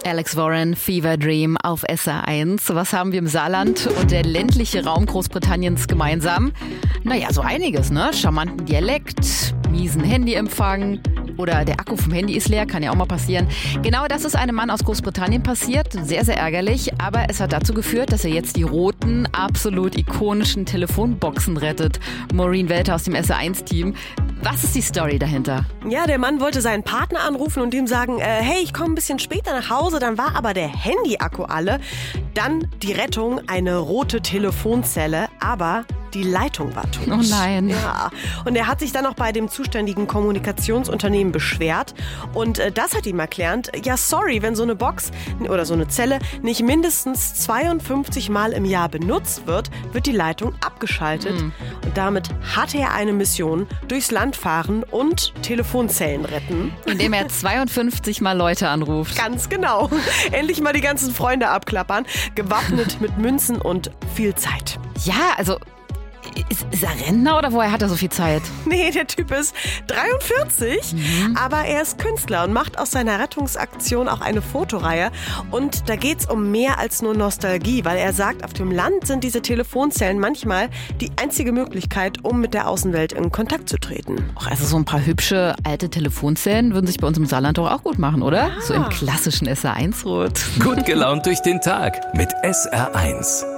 Alex Warren, Fever Dream auf SR1. Was haben wir im Saarland und der ländliche Raum Großbritanniens gemeinsam? Naja, so einiges, ne? Charmanten Dialekt, miesen Handyempfang oder der Akku vom Handy ist leer, kann ja auch mal passieren. Genau das ist einem Mann aus Großbritannien passiert. Sehr, sehr ärgerlich, aber es hat dazu geführt, dass er jetzt die roten, absolut ikonischen Telefonboxen rettet. Maureen Welter aus dem SR1-Team. Was ist die Story dahinter? Ja, der Mann wollte seinen Partner anrufen und ihm sagen, hey, ich komme ein bisschen später nach Hause. Dann war aber der Handy-Akku alle. Dann die Rettung, eine rote Telefonzelle, aber die Leitung war tot. Oh nein. Ja, und er hat sich dann auch bei dem zuständigen Kommunikationsunternehmen beschwert. Und das hat ihm erklärt, ja sorry, wenn so eine Box oder so eine Zelle nicht mindestens 52 Mal im Jahr benutzt wird, wird die Leitung abgeschaltet. Und damit hatte er eine Mission, durchs Land fahren und Telefonzellen retten. Indem er 52 Mal Leute anruft. Ganz genau. Endlich mal die ganzen Freunde abklappern, gewappnet mit Münzen und viel Zeit. Ja, also ist er Rentner oder woher hat er so viel Zeit? Nee, der Typ ist 43, aber er ist Künstler und macht aus seiner Rettungsaktion auch eine Fotoreihe. Und da geht's um mehr als nur Nostalgie, weil er sagt, auf dem Land sind diese Telefonzellen manchmal die einzige Möglichkeit, um mit der Außenwelt in Kontakt zu treten. Ach, also so ein paar hübsche alte Telefonzellen würden sich bei uns im Saarland doch auch gut machen, oder? Ja. So im klassischen SR1-Rot. Gut gelaunt durch den Tag mit SR1.